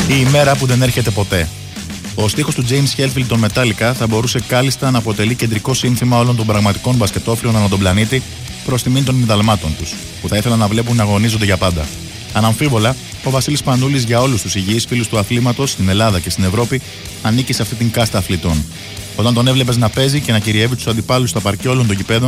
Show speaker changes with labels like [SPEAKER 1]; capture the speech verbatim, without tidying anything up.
[SPEAKER 1] Η ημέρα που δεν έρχεται ποτέ. Ο στίχος του James Hetfield των Metallica θα μπορούσε κάλλιστα να αποτελεί κεντρικό σύνθημα όλων των πραγματικών μπασκετόφιλων ανά τον πλανήτη προς τιμήν των ιδαλμάτων τους, που θα ήθελαν να βλέπουν να αγωνίζονται για πάντα. Αναμφίβολα, ο Βασίλης Πανούλης για όλους τους υγιείς φίλους του αθλήματος στην Ελλάδα και στην Ευρώπη ανήκει σε αυτή την κάστα αθλητών. Όταν τον έβλεπες να παίζει και να κυριεύει τους αντιπάλους στα παρκέ όλων των γηπέδων,